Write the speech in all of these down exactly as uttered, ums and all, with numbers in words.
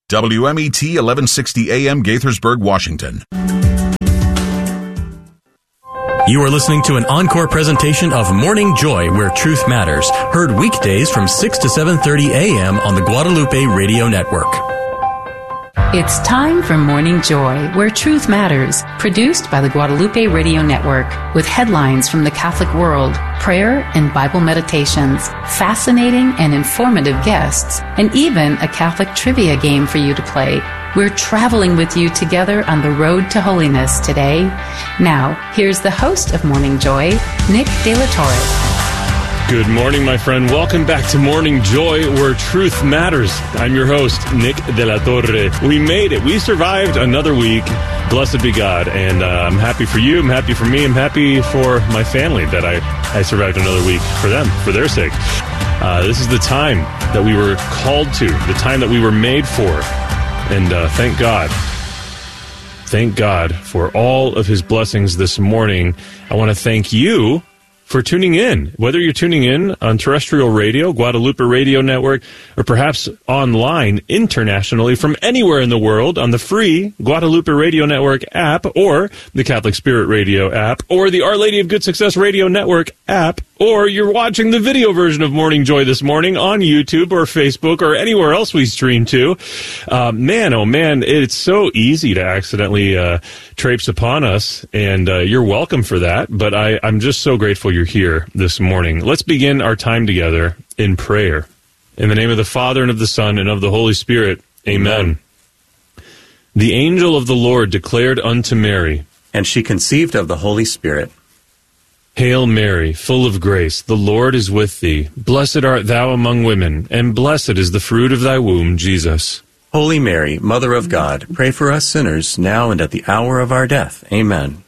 W M E T eleven sixty A M Gaithersburg, Washington. You are listening to an encore presentation of Morning Joy, where truth matters. Heard weekdays from six to seven thirty a.m. on the Guadalupe Radio Network. It's time for Morning Joy, where truth matters. Produced by the Guadalupe Radio Network, with headlines from the Catholic world, prayer and Bible meditations, fascinating and informative guests, and even a Catholic trivia game for you to play. We're traveling with you together on the road to holiness today. Now, here's the host of Morning Joy, Nick De La Torre. Good morning, my friend. Welcome back to Morning Joy, where truth matters. I'm your host, Nick De La Torre. We made it. We survived another week. Blessed be God. And uh, I'm happy for you. I'm happy for me. I'm happy for my family that I, I survived another week for them, for their sake. Uh, this is the time that we were called to, the time that we were made for. And uh, thank God. Thank God for all of his blessings this morning. I want to thank you for tuning in, whether you're tuning in on terrestrial radio, Guadalupe Radio Network, or perhaps online internationally from anywhere in the world on the free Guadalupe Radio Network app, or the Catholic Spirit Radio app, or the Our Lady of Good Success Radio Network app, or you're watching the video version of Morning Joy this morning on YouTube or Facebook or anywhere else we stream to. Uh, man, oh man, it's so easy to accidentally uh, traipse upon us, and uh, you're welcome for that, but I, I'm just so grateful you're here this morning. Let's begin our time together in prayer. In the name of the Father, and of the Son, and of the Holy Spirit, amen. Amen. The angel of the Lord declared unto Mary, and she conceived of the Holy Spirit. Hail Mary, full of grace, the Lord is with thee. Blessed art thou among women, and blessed is the fruit of thy womb, Jesus. Holy Mary, Mother of God, pray for us sinners, now and at the hour of our death. Amen.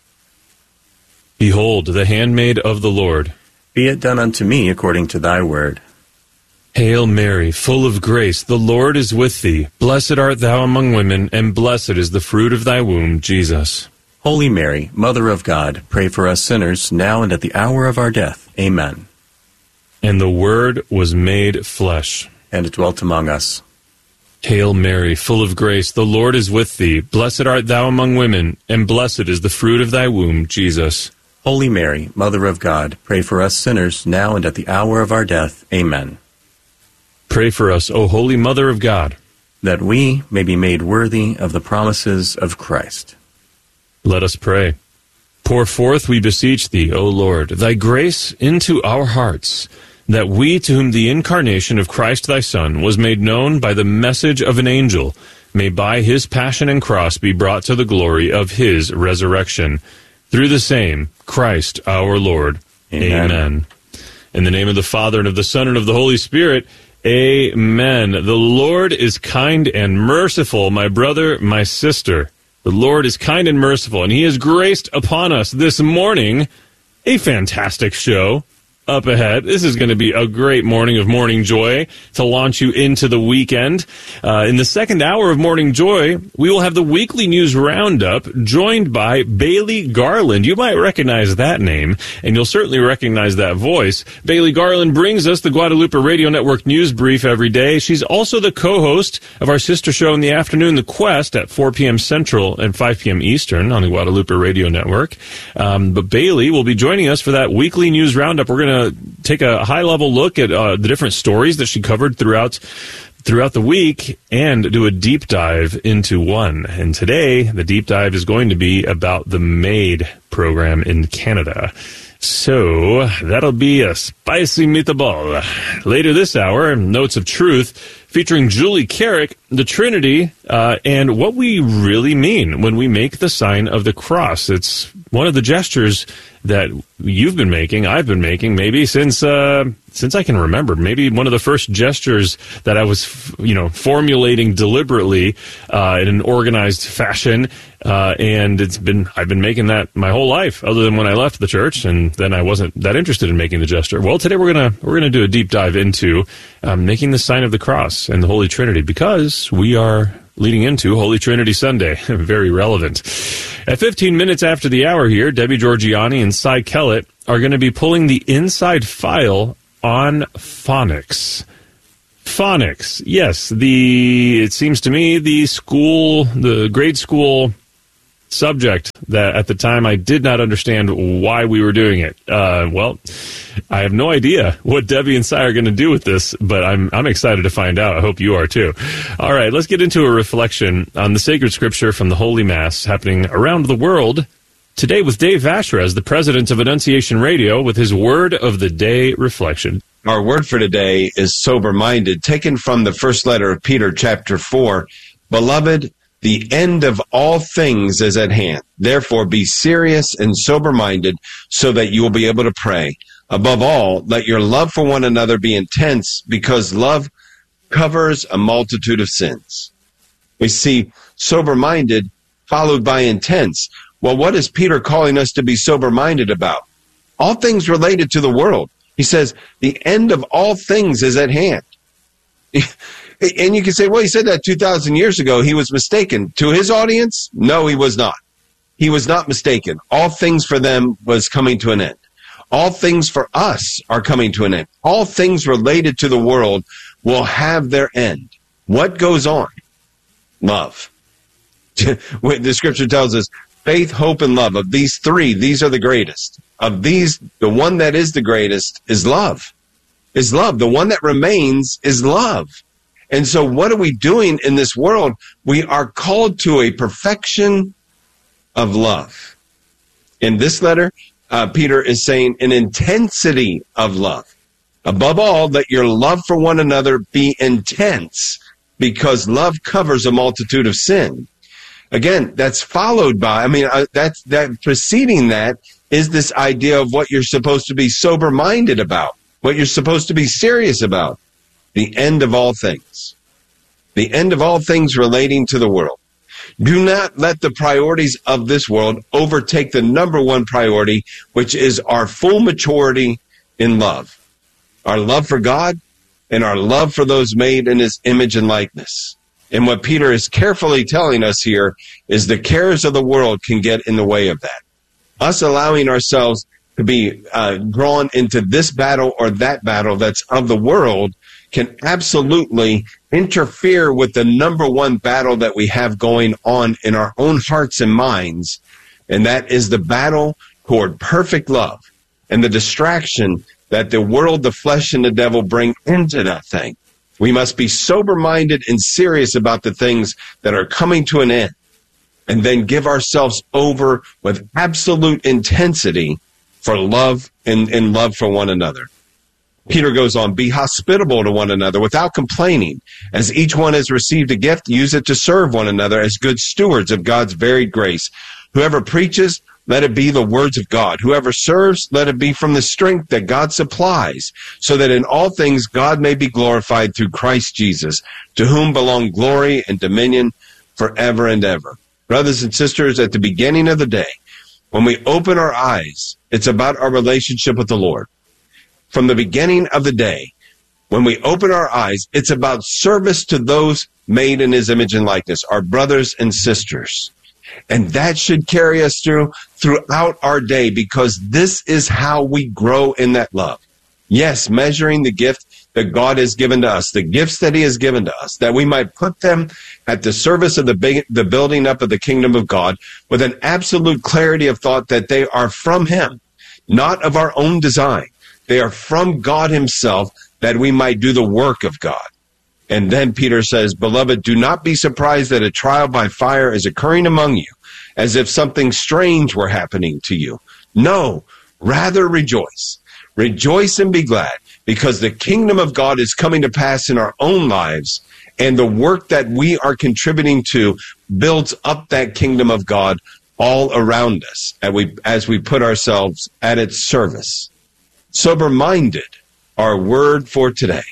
Behold, the handmaid of the Lord. Be it done unto me according to thy word. Hail Mary, full of grace, the Lord is with thee. Blessed art thou among women, and blessed is the fruit of thy womb, Jesus. Holy Mary, Mother of God, pray for us sinners, now and at the hour of our death. Amen. And the Word was made flesh, and dwelt among us. Hail Mary, full of grace, the Lord is with thee. Blessed art thou among women, and blessed is the fruit of thy womb, Jesus. Holy Mary, Mother of God, pray for us sinners, now and at the hour of our death. Amen. Pray for us, O Holy Mother of God, that we may be made worthy of the promises of Christ. Let us pray. Pour forth, we beseech thee, O Lord, thy grace into our hearts, that we, to whom the incarnation of Christ thy Son was made known by the message of an angel, may by his passion and cross be brought to the glory of his resurrection. Through the same Christ our Lord. Amen. Amen. In the name of the Father, and of the Son, and of the Holy Spirit, amen. The Lord is kind and merciful, my brother, my sister. The Lord is kind and merciful, and he has graced upon us this morning a fantastic show up ahead. This is going to be a great morning of Morning Joy to launch you into the weekend. Uh, in the second hour of Morning Joy, we will have the weekly news roundup, joined by Bailey Garland. You might recognize that name, and you'll certainly recognize that voice. Bailey Garland brings us the Guadalupe Radio Network news brief every day. She's also the co-host of our sister show in the afternoon, The Quest, at four p.m. Central and five p.m. Eastern on the Guadalupe Radio Network. Um, but Bailey will be joining us for that weekly news roundup. We're going to take a high-level look at uh, the different stories that she covered throughout throughout the week and do a deep dive into one. And today, the deep dive is going to be about the MAID program in Canada. So that'll be a spicy meatball. Later this hour, Notes of Truth, featuring Julie Carrick, the Trinity, uh, and what we really mean when we make the sign of the cross. It's one of the gestures that you've been making, I've been making, maybe since uh, since I can remember. Maybe one of the first gestures that I was, you know, formulating deliberately uh, in an organized fashion, uh, and it's been I've been making that my whole life, other than when I left the church, and then I wasn't that interested in making the gesture. Well, today we're gonna we're gonna do a deep dive into um, making the sign of the cross and the Holy Trinity, because we are leading into Holy Trinity Sunday. Very relevant. At fifteen minutes after the hour here, Debbie Georgiani and Cy Kellett are going to be pulling the inside file on phonics. Phonics. Yes, the it seems to me the school, the grade school subject that at the time I did not understand why we were doing it. Uh, well, I have no idea what Debbie and Si are going to do with this, but I'm I'm excited to find out. I hope you are too. All right, let's get into a reflection on the sacred scripture from the Holy Mass happening around the world today with Dave Vasher as the president of Annunciation Radio with his Word of the Day reflection. Our word for today is sober-minded, taken from the first letter of Peter, chapter four. Beloved, the end of all things is at hand. Therefore, be serious and sober-minded so that you will be able to pray. Above all, let your love for one another be intense, because love covers a multitude of sins. We see sober-minded followed by intense. Well, what is Peter calling us to be sober-minded about? All things related to the world. He says, the end of all things is at hand. And you can say, well, he said that two thousand years ago. He was mistaken. To his audience, no, he was not. He was not mistaken. All things for them was coming to an end. All things for us are coming to an end. All things related to the world will have their end. What goes on? Love. The scripture tells us, faith, hope, and love. Of these three, these are the greatest. Of these, the one that is the greatest is love. Is love. The one that remains is love. And so what are we doing in this world? We are called to a perfection of love. In this letter, uh, Peter is saying an intensity of love. Above all, let your love for one another be intense, because love covers a multitude of sin. Again, that's followed by, I mean, uh, that's, that preceding that is this idea of what you're supposed to be sober-minded about, what you're supposed to be serious about. The end of all things. The end of all things relating to the world. Do not let the priorities of this world overtake the number one priority, which is our full maturity in love. Our love for God and our love for those made in his image and likeness. And what Peter is carefully telling us here is the cares of the world can get in the way of that. Us allowing ourselves to be uh, drawn into this battle or that battle that's of the world can absolutely interfere with the number one battle that we have going on in our own hearts and minds, and that is the battle toward perfect love and the distraction that the world, the flesh, and the devil bring into that thing. We must be sober-minded and serious about the things that are coming to an end, and then give ourselves over with absolute intensity for love and, and love for one another. Peter goes on, be hospitable to one another without complaining. As each one has received a gift, use it to serve one another as good stewards of God's varied grace. Whoever preaches, let it be the words of God. Whoever serves, let it be from the strength that God supplies, so that in all things God may be glorified through Christ Jesus, to whom belong glory and dominion forever and ever. Brothers and sisters, at the beginning of the day, when we open our eyes, it's about our relationship with the Lord. From the beginning of the day, when we open our eyes, it's about service to those made in his image and likeness, our brothers and sisters. And that should carry us through throughout our day, because this is how we grow in that love. Yes, measuring the gift that God has given to us, the gifts that he has given to us, that we might put them at the service of the big, the building up of the kingdom of God with an absolute clarity of thought that they are from him, not of our own design. They are from God himself, that we might do the work of God. And then Peter says, beloved, do not be surprised that a trial by fire is occurring among you, as if something strange were happening to you. No, rather rejoice. Rejoice and be glad, because the kingdom of God is coming to pass in our own lives, and the work that we are contributing to builds up that kingdom of God all around us as we, as we put ourselves at its service. Sober-minded, our word for today.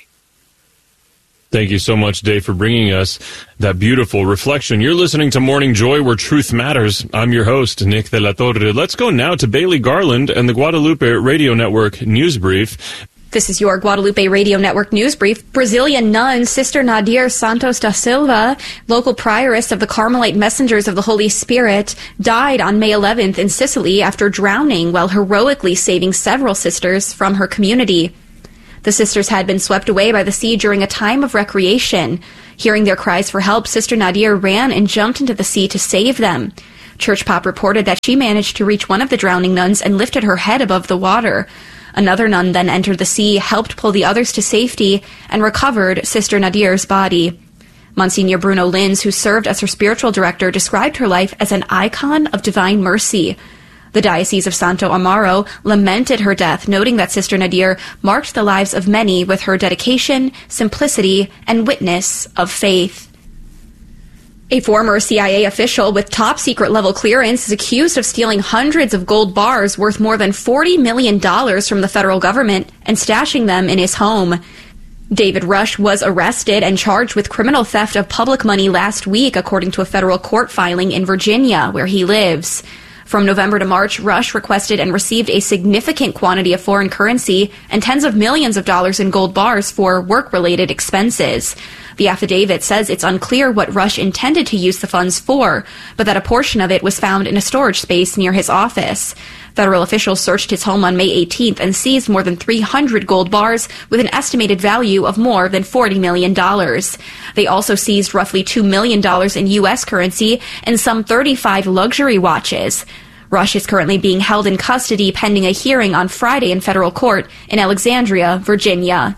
Thank you so much, Dave, for bringing us that beautiful reflection. You're listening to Morning Joy, where truth matters. I'm your host, Nick de la Torre. Let's go now to Bailey Garland and the Guadalupe Radio Network News Brief. This is your Guadalupe Radio Network News Brief. Brazilian nun Sister Nadir Santos da Silva, local prioress of the Carmelite Messengers of the Holy Spirit, died on May eleventh in Sicily after drowning while heroically saving several sisters from her community. The sisters had been swept away by the sea during a time of recreation. Hearing their cries for help, Sister Nadir ran and jumped into the sea to save them. Church Pop reported that she managed to reach one of the drowning nuns and lifted her head above the water. Another nun then entered the sea, helped pull the others to safety, and recovered Sister Nadir's body. Monsignor Bruno Linz, who served as her spiritual director, described her life as an icon of divine mercy. The Diocese of Santo Amaro lamented her death, noting that Sister Nadir marked the lives of many with her dedication, simplicity, and witness of faith. A former C I A official with top-secret level clearance is accused of stealing hundreds of gold bars worth more than forty million dollars from the federal government and stashing them in his home. David Rush was arrested and charged with criminal theft of public money last week, according to a federal court filing in Virginia, where he lives. From November to March, Rush requested and received a significant quantity of foreign currency and tens of millions of dollars in gold bars for work-related expenses. The affidavit says it's unclear what Rush intended to use the funds for, but that a portion of it was found in a storage space near his office. Federal officials searched his home on May eighteenth and seized more than three hundred gold bars with an estimated value of more than forty million dollars. They also seized roughly two million dollars in U S currency and some thirty-five luxury watches. Rush is currently being held in custody pending a hearing on Friday in federal court in Alexandria, Virginia.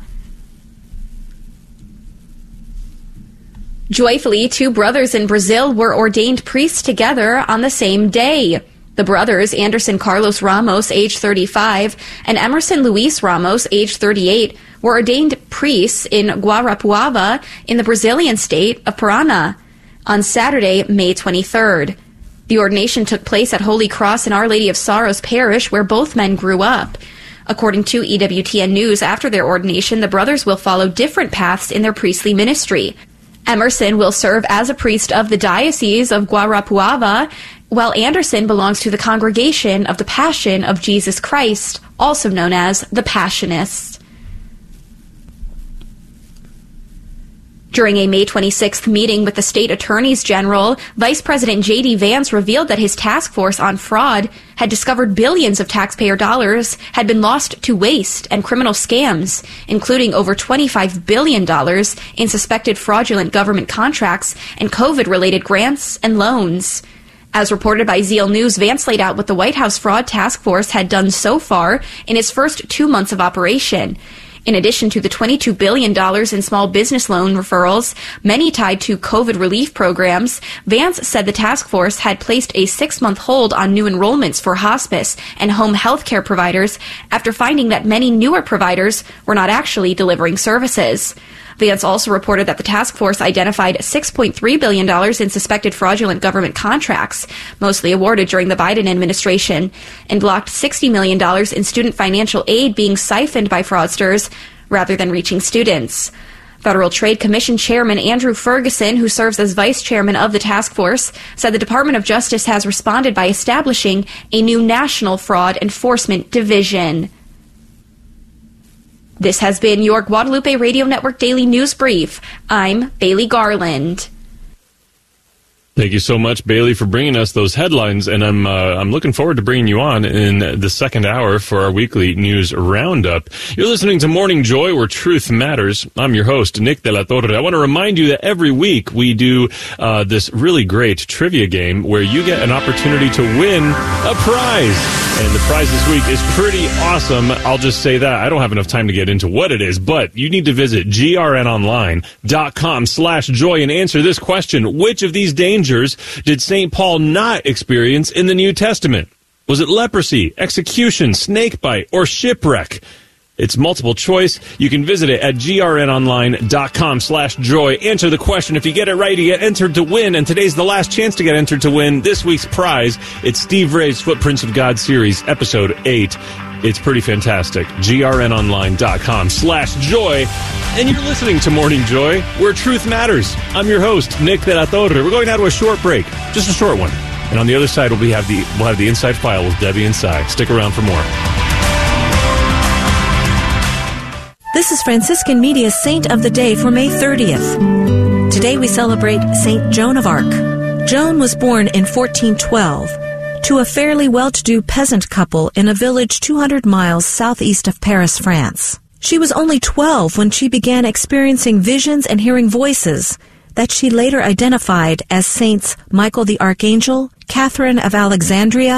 Joyfully, two brothers in Brazil were ordained priests together on the same day. The brothers, Anderson Carlos Ramos, age thirty-five, and Emerson Luis Ramos, age thirty-eight, were ordained priests in Guarapuava in the Brazilian state of Paraná on Saturday, May twenty-third. The ordination took place at Holy Cross and Our Lady of Sorrows Parish, where both men grew up. According to E W T N News, after their ordination, the brothers will follow different paths in their priestly ministry. Emerson will serve as a priest of the Diocese of Guarapuava, while Anderson belongs to the Congregation of the Passion of Jesus Christ, also known as the Passionists. During a May twenty-sixth meeting with the state attorneys general, Vice President J D Vance revealed that his task force on fraud had discovered billions of taxpayer dollars had been lost to waste and criminal scams, including over twenty-five billion dollars in suspected fraudulent government contracts and COVID-related grants and loans. As reported by Zeal News, Vance laid out what the White House Fraud Task Force had done so far in its first two months of operation. In addition to the twenty-two billion dollars in small business loan referrals, many tied to COVID relief programs, Vance said the task force had placed a six-month hold on new enrollments for hospice and home health care providers after finding that many newer providers were not actually delivering services. Vance also reported that the task force identified six point three billion dollars in suspected fraudulent government contracts, mostly awarded during the Biden administration, and blocked sixty million dollars in student financial aid being siphoned by fraudsters rather than reaching students. Federal Trade Commission Chairman Andrew Ferguson, who serves as vice chairman of the task force, said the Department of Justice has responded by establishing a new National Fraud Enforcement Division. This has been your Guadalupe Radio Network Daily News Brief. I'm Bailey Garland. Thank you so much, Bailey, for bringing us those headlines, and I'm uh, I'm looking forward to bringing you on in the second hour for our weekly news roundup. You're listening to Morning Joy, where truth matters. I'm your host, Nick De La Torre. I want to remind you that every week we do uh, this really great trivia game where you get an opportunity to win a prize, and the prize this week is pretty awesome. I'll just say that. I don't have enough time to get into what it is, but you need to visit grnonline.com slash joy and answer this question. Which of these dangers did Saint Paul not experience in the New Testament? Was it leprosy, execution, snakebite, or shipwreck? It's multiple choice. You can visit it at grnonline.com slash joy. Answer the question. If you get it right, you get entered to win. And today's the last chance to get entered to win this week's prize. It's Steve Ray's Footprints of God series, episode eight. It's pretty fantastic. grnonline.com slash joy. And you're listening to Morning Joy, where truth matters. I'm your host, Nick De La Torre. We're going out to a short break, just a short one. And on the other side, we'll be have the we'll have the inside file with Debbie and Cy. Stick around for more. This is Franciscan Media's Saint of the Day for May thirtieth. Today we celebrate Saint Joan of Arc. Joan was born in fourteen twelve to a fairly well-to-do peasant couple in a village two hundred miles southeast of Paris, France. She was only twelve when she began experiencing visions and hearing voices that she later identified as Saints Michael the Archangel, Catherine of Alexandria,